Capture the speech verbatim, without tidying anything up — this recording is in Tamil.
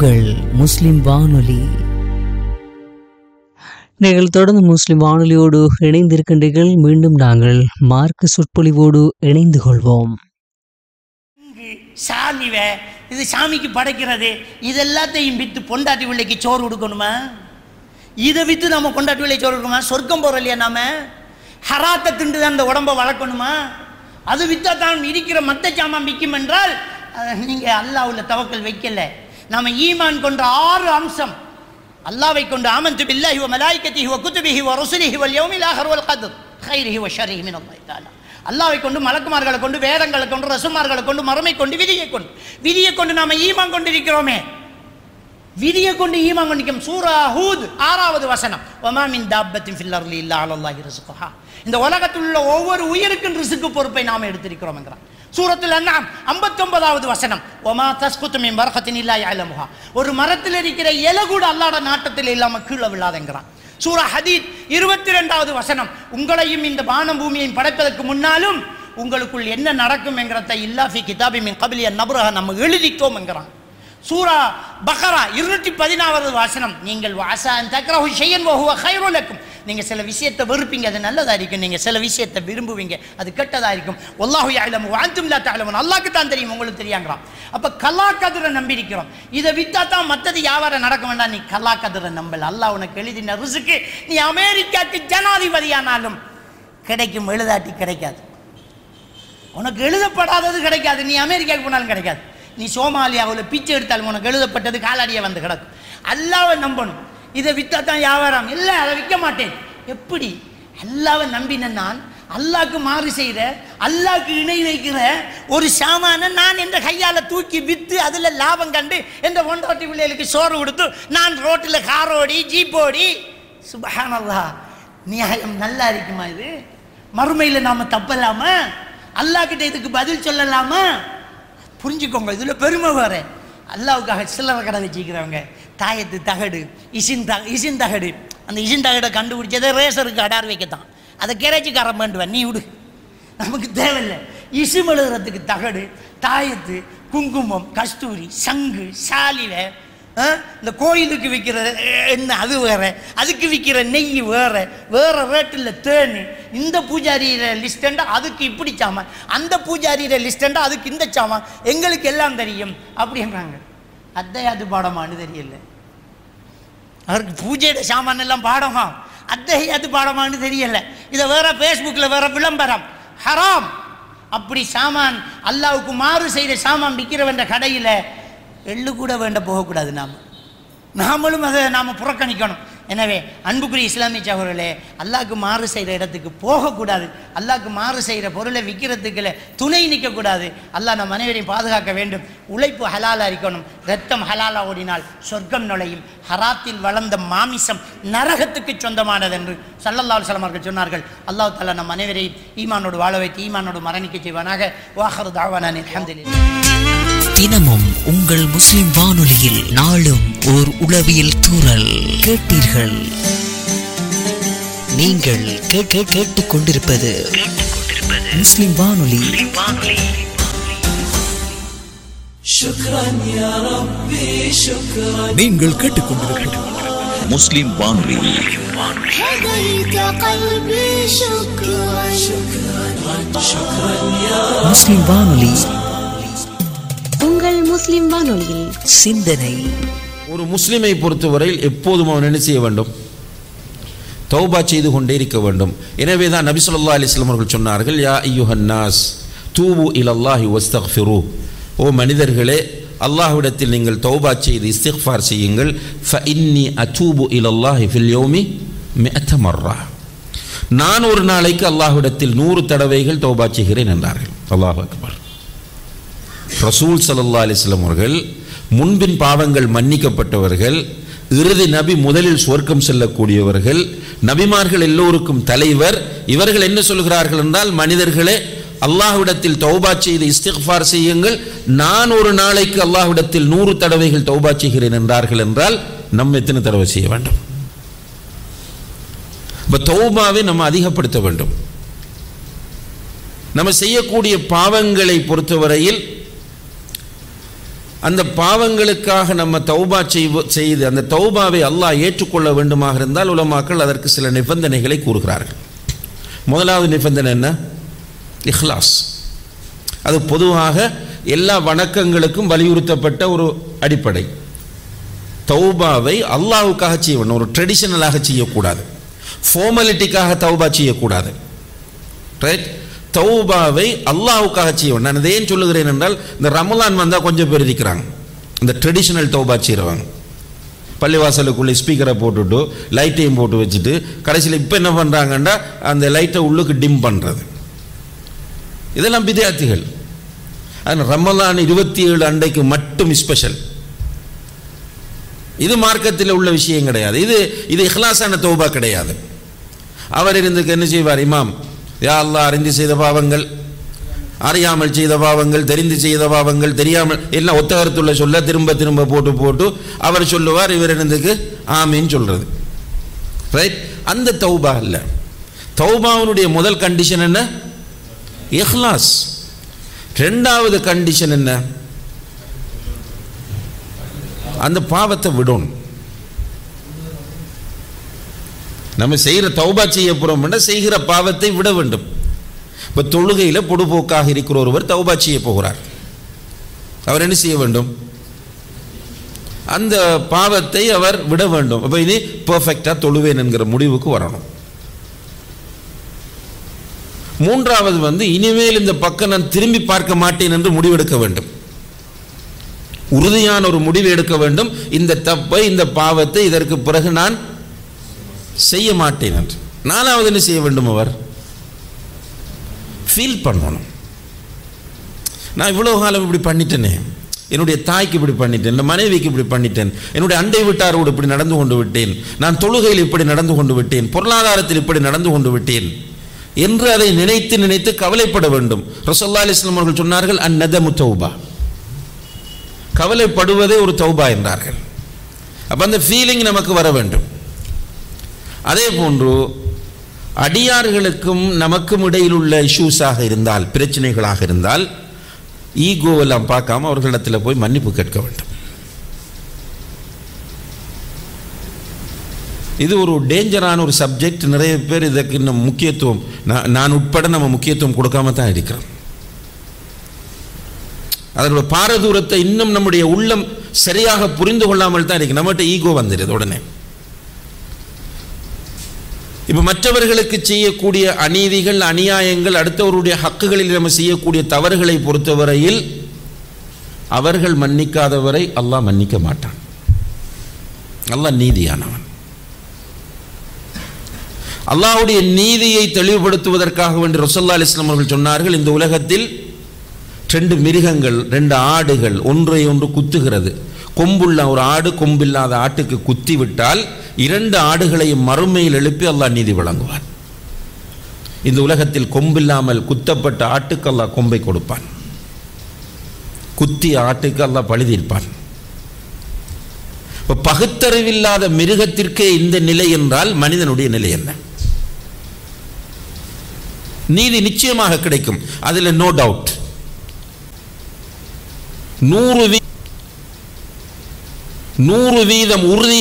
உங்கள் முஸ்லிம் வானொலி. நீங்கள் தொடர்ந்து முஸ்லிம் வானொலியோடு இணைந்திருக்கின்றீர்கள். மீண்டும் நாங்கள் மார்க்க சொற்பொழிவோடு இணைந்து கொள்வோம். சாமிவ இது சாமிக்கு படைக்கிறது, இது எல்லாத்தையும் விற்று பொண்டாட்டி பிள்ளைக்கு சோறு கொடுக்கணுமா? இதை விற்று நம்ம பொண்டாட்டி பிள்ளை சோறு கொடுக்கணுமா? சொர்க்கம் போகிற இல்லையா? நாம ஹராத்தை திண்டு தான் அந்த உடம்பை வளர்க்கணுமா? அது விற்றா தான் இருக்கிற மற்ற சாமான் விற்கும் என்றால் நீங்கள் அல்லாஹ்வுல தவக்கல் வைக்கல. நாம ஈமான் கொண்ட ஆறு அம்சம், அல்லாஹ்வை கொண்டு ஆமன்து பில்லாஹி வ மலாயிகத்திஹி வ குதுபிஹி வ ருசுலிஹி வல் யௌமில் ஆஹிர் வல் கத்ர் கைரிஹி வ ஷர்ரிஹி மினல்லாஹி தஆலா. அல்லாஹ்வை கொண்டு, மலக்குமார்களை கொண்டு, வேதங்களை கொண்டு, ரசூல்மார்களை கொண்டு, மறுமை கொண்டு, விதியை கொண்டு விதியை கொண்டு நாம ஈமான் கொண்டிருக்கிறோமே. விதியை கொண்டு ஈமான் கொண்டிருக்கோம். சூரா ஹூத் ஆறாவது வசனம், வமா மின் தாப்பத்தின் ஃபில் அர்லி இல்லா அலல்லாஹி ரிஸ்குஹா. இந்த உலகத்தில் உள்ள ஒவ்வொரு உயிருக்கும் ரிஸ்க்கு பொறுப்பை நாம் எடுத்திருக்கிறோம் என்கிறான். சூரத்துல் அன்ஆம் ஐம்பத்தி ஒன்பதாவது வசனம், வமா தஸ்குது மின் பர்கத்தின் இல்லா யஅலமுஹா. ஒரு மரத்தில் இருக்கிற இலை கூட அல்லாஹ்வுடைய நாட்டத்தில் இல்லாம கீழே விழாதென்கிறான். சூரா ஹதீத் இருபத்தி ரெண்டாவது வசனம், உங்களையும் இந்த வானம் பூமியையும் படைப்பதற்கு முன்னாலும் உங்களுக்குள் என்ன நடக்கும் என்கிறத இல்லா ஃபி கிதாபி மின் கப்லி அன் நப்ரஹ நம்ம எழுதிட்டோம் என்கிறான். சூரா பக்ரா இருநூற்றி பதினாறாவது வசனம், நீங்கள் வாசா அன் தக்ரஹு ஷையன் வ ஹுவ கைருல் லக்கும். நீங்கள் சில விஷயத்தை வெறுப்பீங்க, அது நல்லதாக இருக்கும். நீங்கள் சில விஷயத்தை விரும்புவீங்க, அது கெட்டதாக இருக்கும். வல்லாஹு யஅலமு வ அன்தும் லா தஅலமூன். அல்லாஹ்க்கு தான் தெரியும், உங்களுக்கு தெரியாங்கிறான். அப்போ கலா கதிரை நம்பி இருக்கிறோம். இதை விற்றா தான் மற்றது வியாபாரம் நடக்க வேண்டாம். நீ கலா கதிரை நம்பல. அல்லாஹ் உனக்கு எழுதின ரிஸ்க்கு நீ அமெரிக்காவுக்கு ஜனாதிபதியானாலும் கிடைக்கும், எழுதாட்டி கிடைக்காது. உனக்கு எழுதப்படாதது கிடைக்காது. நீ அமெரிக்காவுக்கு போனாலும் கிடைக்காது. நீ சோமாலியாவில் பிச்சை எடுத்தாலும் உனக்கு எழுதப்பட்டது காலாடியை வந்து கிடக்கும். அல்லாஹ்வை நம்பணும். இதை விற்றா தான் வியாபாரம் இல்லை, அதை விற்க மாட்டேன். எப்படி? அல்லாஹ்வை நம்பின நான் அல்லாஹ்க்கு மாறு செய்கிற, அல்லாஹ்க்கு இணை வைக்கிற ஒரு சாமான நான் என்ற கையால் தூக்கி விற்று அதில் லாபம் கண்டு என்ற ஒன்றாட்டி பிள்ளைகளுக்கு சோறு கொடுத்து நான் ரோட்டில் காரோடி ஜீப்போடி, சுப்ஹானல்லாஹ், நியாயம் நல்லா இருக்குமா? இது மறுமையில் நாம் தப்பலாமா? அல்லாஹ்கிட்ட இதுக்கு பதில் சொல்லலாமா? புரிஞ்சுக்கோங்க, இதில் பெருமை வேறு. அல்லாவுக்காக சில்லறை கடை வச்சுக்கிறவங்க தாயத்து தகடு, இசின் த இசின் தகடு, அந்த இசின் தகடை கண்டுபிடிச்சதை ரேசருக்கு அடார் வைக்கத்தான். அதை கேரேஜிக்காரன் வேண்டுவேன், நீ விடு, நமக்கு தேவையில்லை. இசிம் எழுதுறதுக்கு தகடு, தாயத்து, குங்குமம், கஸ்தூரி, சங்கு, சாலிவை, இந்த கோயிலுக்கு விற்கிற எண்ணெய் அது வேறு, அதுக்கு விற்கிற நெய் வேறு, வேறு ரேட்டில் தேன். இந்த பூஜாரியிற லிஸ்டண்டா அதுக்கு இப்படி சாமான், அந்த பூஜாரியிற லிஸ்டண்டா அதுக்கு இந்த சாமான், எங்களுக்கு எல்லாம் தெரியும் அப்படின்றாங்க. அத்தையாது பாடமானு தெரியல அவருக்கு. பூஜையோட சாமான் எல்லாம் பாடமா, அத்தையாது பாடமானு தெரியல. இதை வேற ஃபேஸ்புக்கில் வேற விளம்பரம், ஹராம். அப்படி சாமான் அல்லாவுக்கு மாறு செய்கிற சாமான் விற்கிறவன்ற கடையில் எள்ளு கூட வேண்ட போகக்கூடாது. நாம் நாமளும் அதை நாம் புறக்கணிக்கணும். எனவே அன்புக்குரிய இஸ்லாமிய சகோதரர்களே, அல்லாஹ்க்கு மாறு செய்கிற இடத்துக்கு போகக்கூடாது. அல்லாஹ்க்கு மாறு செய்கிற பொருளை விற்கிறதுக்குள்ள துணை நிற்கக்கூடாது. அல்லாஹ் நம் அனைவரையும் பாதுகாக்க வேண்டும். உழைப்பு ஹலாலாக இருக்கணும். ரத்தம் ஹலாலா ஓடினால் சொர்க்கம் நுழையும். ஹராத்தில் வளர்ந்த மாமிசம் நரகத்துக்கு சொந்தமானது என்று ஸல்லல்லாஹு அலைஹி வஸல்லம் அவர்கள் சொன்னார்கள். அல்லாஹ் தஆலா நம் அனைவரையும் ஈமானோடு வாழ வைத்து ஈமானோடு மரணிக்க செய்வானாக. வாஹிரு தஅவானா அல்ஹம்துலில்லாஹ். தினமும் உங்கள் முஸ்லிம் வானொலியில் நாளும் ஓர் உளவியல் தூறல் கேட்டீர்கள். நீங்கள் கேட்டுக் கொண்டிருப்பது முஸ்லிம் வானொலி. நீங்கள் கேட்டுக் கொண்டிருப்பது முஸ்லிம் வானொலி. முஸ்லிம் வானொலி, உங்கள் முஸ்லிம் வானொலியில் சிந்தனை. ஒரு முஸ்லிமை பொறுத்தவரையில் எப்போதும் அவன் என்ன செய்ய வேண்டும்? தௌபா செய்து கொண்டே இருக்க வேண்டும். எனவே தான் நபி ஸல்லல்லாஹு அலைஹி வஸல்லம் அவர்கள் சொன்னார்கள், யா அய்யுஹன் நாஸ் தூபு இலல்லாஹி வஸ்தக்ஃபிரு. ஓ மனிதர்களே, அல்லாஹ்விடத்தில் நீங்கள் தௌபா செய்து இஸ்திக்ஃபார் செய்யுங்கள். ஃப இன்னி அதூபு இலல்லாஹி ஃபில் யௌமி மிஅத மர்ரா. நான் ஒரு நாளைக்கு அல்லாஹ்விடத்தில் நூறு தடவைகள் தௌபா செய்கிறேன் என்றார்கள். அல்லாஹ் அக்பர். ரசூல் ஸல்லல்லாஹு அலைஹி வஸல்லம் அவர்கள் முன்பின் பாவங்கள் மன்னிக்கப்பட்டவர்கள், இறுதி நபி, முதலில் சுவர்க்கம் செல்லக்கூடியவர்கள், நபிமார்கள் எல்லோருக்கும் தலைவர். இவர்கள் என்ன சொல்கிறார்கள் என்றால், மனிதர்களே அல்லாஹ்விடத்தில் தௌபா செய்து இஸ்திக்ஃபார் செய்யுங்கள். நான் ஒரு நாளைக்கு அல்லாஹ்விடத்தில் நூறு தடவைகள் தௌபா செய்கிறேன் என்றார்கள். என்றால் நம்ம எத்தனை தடவை செய்ய வேண்டும்? இப்போ தௌபாவை நம்ம அதிகப்படுத்த வேண்டும். நம்ம செய்யக்கூடிய பாவங்களை பொறுத்தவரையில் அந்த பாவங்களுக்காக நம்ம தௌபா செய்வ செய்து அந்த தௌபாவை அல்லாஹ் ஏற்றுக்கொள்ள வேண்டுமாக இருந்தால் உலமாக்கள் அதற்கு சில நிபந்தனைகளை கூறுகிறார்கள். முதலாவது நிபந்தனை என்ன? இஹ்லாஸ். அது பொதுவாக எல்லா வணக்கங்களுக்கும் வலியுறுத்தப்பட்ட ஒரு அடிப்படை. தௌபாவை அல்லாஹ்வுக்காக செய்ய வேண்டும், ஒரு ட்ரெடிஷனலாக செய்யக்கூடாது, ஃபார்மாலிட்டிக்காக தௌபா செய்யக்கூடாது. ரைட்? தௌபாவை அல்லாஹ்வுக்காக செய்ய வேண்டும். நான் இதை ஏன் சொல்லுகிறேன் என்றால், இந்த ரமலான் வந்தால் கொஞ்சம் பேர் இருக்கிறாங்க இந்த ட்ரெடிஷனல் தௌபா செய்கிறவங்க. பள்ளிவாசலுக்குள்ளே ஸ்பீக்கரை போட்டுவிட்டு லைட்டையும் போட்டு வச்சுட்டு கடைசியில் இப்போ என்ன பண்ணுறாங்கன்னா அந்த லைட்டை உள்ளுக்கு டிம் பண்ணுறது. இதெல்லாம் பிதாத்திகள். அது ரமலான் இருபத்தி ஏழு அண்டைக்கு மட்டும் ஸ்பெஷல். இது மார்க்கத்தில் உள்ள விஷயம் கிடையாது. இது இது இஹ்லாஸான தௌபா கிடையாது. அவர் இருந்துக்கு என்ன செய்வார்? இமாம், யா அல்லாஹ், அறிந்து செய்த பாவங்கள், அறியாமல் செய்த பாவங்கள், தெரிந்து செய்த பாவங்கள், தெரியாமல் எல்லாம் ஒத்த கருத்துள்ள சொல்ல திரும்ப திரும்ப போட்டு போட்டு அவர் சொல்லுவார், இவர் இருந்துக்கு ஆமீன்னு சொல்றது. ரைட்? அந்த தௌபா அல்ல. தௌபாவுடைய முதல் கண்டிஷன் என்ன? இஹ்லாஸ். ரெண்டாவது கண்டிஷன் என்ன? அந்த பாவத்தை விடணும். நம்ம செய்கிற தௌபா செய்ய போறோம், செய்கிற பாவத்தை விட வேண்டும். இப்போ தொழுகையில் பொடுபோக்காக இருக்கிற ஒருவர் தௌபா செய்ய போகிறார். அவர் என்ன செய்ய வேண்டும்? அந்த பாவத்தை அவர் விட வேண்டும். அப்போ இனி பெர்ஃபெக்டாக தொழுவேன் என்கிற முடிவுக்கு வரணும். மூன்றாவது வந்து இனிமேல் இந்த பக்கம் நான் திரும்பி பார்க்க மாட்டேன் என்று முடிவெடுக்க வேண்டும். உறுதியான ஒரு முடிவு எடுக்க வேண்டும். இந்த தப்பை, இந்த பாவத்தை இதற்கு பிறகு நான் செய்ய மாட்டேன் என்று. நாலாவது என்ன செய்ய வேண்டும்? அவர் ஃபீல் பண்ணணும். நான் இவ்வளோ காலம் இப்படி பண்ணிட்டேனே, என்னுடைய தாய்க்கு இப்படி பண்ணிட்டேன், என் மனைவிக்கு இப்படி பண்ணிட்டேன், என்னுடைய அண்டை வீட்டாரோடு இப்படி நடந்து கொண்டு விட்டேன், நான் தொழுகையில் இப்படி நடந்து கொண்டு விட்டேன், பொருளாதாரத்தில் இப்படி நடந்து கொண்டு விட்டேன் என்று அதை நினைத்து நினைத்து கவலைப்பட வேண்டும். ரசூலுல்லாஹி அலைஹி வஸல்லம் அவர்கள் சொன்னார்கள், அந்நதமு தௌபா, கவலைப்படுவதே ஒரு தௌபா என்றார்கள். அப்போ அந்த ஃபீலிங் நமக்கு வர வேண்டும். அதே போன்று அடியார்களுக்கும் நமக்கும் இடையில் உள்ள இஷ்யூஸாக இருந்தால், பிரச்சனைகளாக இருந்தால், ஈகோவெல்லாம் பார்க்காம அவர்களிடத்தில் போய் மன்னிப்பு கேட்க வேண்டும். இது ஒரு டேஞ்சரான ஒரு சப்ஜெக்ட். நிறைய பேர் இதற்கு இன்னும் முக்கியத்துவம், நான் உட்பட நம்ம முக்கியத்துவம் கொடுக்காம தான் இருக்கிறோம். அதனுடைய பாரதூரத்தை இன்னும் நம்முடைய உள்ளம் சரியாக புரிந்து கொள்ளாமல் தான் இருக்கு. நம்மகிட்ட ஈகோ வந்துடுது உடனே. இப்போ மற்றவர்களுக்கு செய்யக்கூடிய அநீதிகள், அநியாயங்கள், அடுத்தவருடைய ஹக்குகளில் நம்ம செய்யக்கூடிய தவறுகளை பொறுத்தவரையில் அவர்கள் மன்னிக்காதவரை அல்லாஹ் மன்னிக்க மாட்டான். அல்லாஹ் நீதியானவன். அல்லாஹ்வுடைய நீதியை தெளிவுபடுத்துவதற்காக வேண்டி ரசூலுல்லாஹி அலைஹி வஸல்லம் அவர்கள் சொன்னார்கள், இந்த உலகத்தில் ரெண்டு மிருகங்கள், ரெண்டு ஆடுகள் ஒன்றை ஒன்று குத்துகிறது. கொம்புள்ள ஒரு ஆடு கொம்பில்லாத ஆட்டுக்கு குத்தி விட்டால் இரண்டு ஆடுகளையும் மறுமையில் எழுப்பி அல்லாஹ் நீதி வழங்குவான். இந்த உலகத்தில் கொம்பில்லாமல் குத்தப்பட்ட ஆட்டுக்கு அல்லாஹ் கொம்பை கொடுப்பான், குத்திய ஆட்டுக்கு அல்லாஹ் பழி தீர்ப்பான். இப்போ பகுத்தறிவில்லாத மிருகத்திற்கே இந்த நிலை என்றால் மனிதனுடைய நிலை என்ன? நீதி நிச்சயமாக கிடைக்கும், அதில் நோ டவுட். நூறு நூறு வீதம் உறுதி